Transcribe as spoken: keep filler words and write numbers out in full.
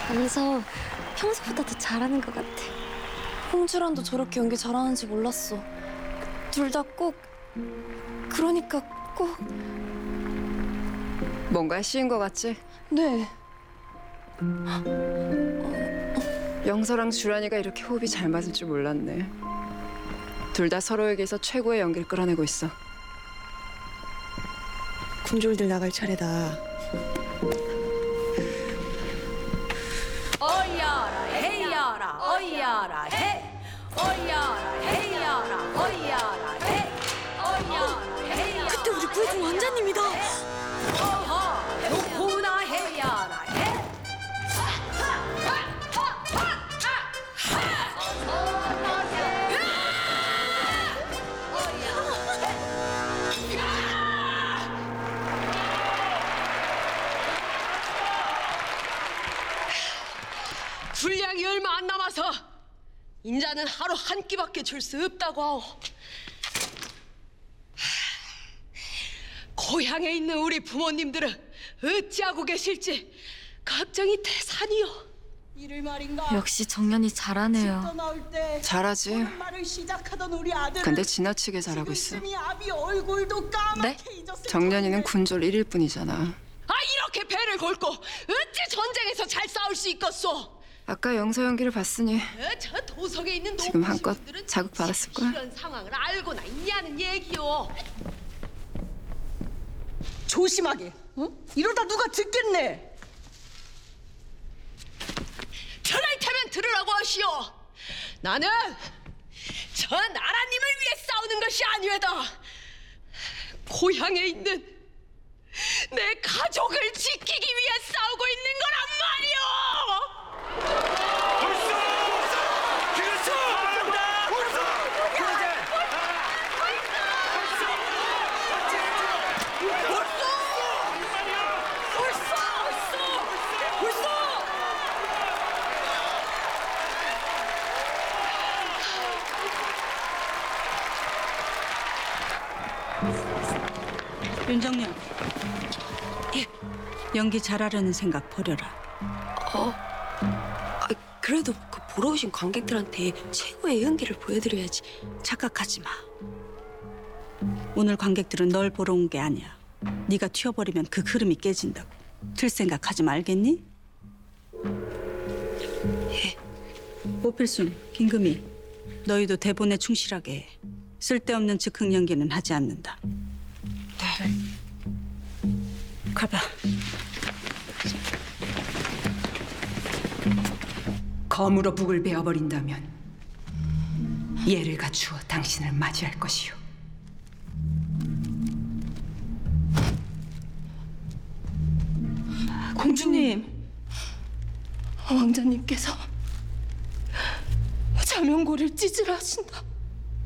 안서 평소보다 더 잘하는 것 같아. 홍주란도 저렇게 연기 잘하는지 몰랐어. 둘 다 꼭, 그러니까 꼭. 뭔가에 씌인 것 같지? 네. 영서랑 주란이가 이렇게 호흡이 잘 맞을 줄 몰랐네. 둘 다 서로에게서 최고의 연기를 끌어내고 있어. 군졸들 나갈 차례다. 어이야라 헤이야라 어이야라 해 어이야라 헤이야라 어이야라 해 어이야라 헤이야라 그때 우리 구해준 원자님이다. 어허 요코나 헤이야라 해 분량이 얼마 안 남아서 인자는 하루 한 끼밖에 줄 수 없다고 하오. 고향에 있는 우리 부모님들은 어찌하고 계실지 걱정이 태산이요. 이를 말인가? 역시 정연이 잘하네요. 떠나올 때 잘하지. 보는 말을 시작하던 우리 아들. 근데 지나치게 잘하고 있어. 지금쯤이 아비 얼굴도 까맣게 네? 잊었을 정년이는 텐데. 군졸 일일 뿐이잖아. 아 이렇게 배를 걸고 어찌 전쟁에서 잘 싸울 수 있겠소? 아까 영서 연기를 봤으니 어, 저 도성에 있는 지금 한껏 노부시민들은 자극 받았을 거야. 이런 상황을 알고나 있냐는 얘기요. 조심하게. 응? 이러다 누가 듣겠네. 저럴 테면 들으라고 하시오. 나는 저 나라님을 위해 싸우는 것이 아니외다. 고향에 있는 내 가족을 지키기 위해 싸우고 있는 거란 말이오. 윤정년. 예. 연기 잘하려는 생각 버려라. 아, 그래도 그 보러 오신 관객들한테 최고의 연기를 보여드려야지. 착각하지 마. 오늘 관객들은 널 보러 온 게 아니야. 네가 튀어버리면 그 흐름이 깨진다고. 틀 생각하지 말겠니? 예. 오필순, 김금희, 너희도 대본에 충실하게 해. 쓸데없는 즉흥 연기는 하지 않는다. 네. 가봐. 검으로 북을 베어버린다면 예를 갖추어 당신을 맞이할 것이오. 공주님. 왕자님께서 자명고를 찢으라 하신다.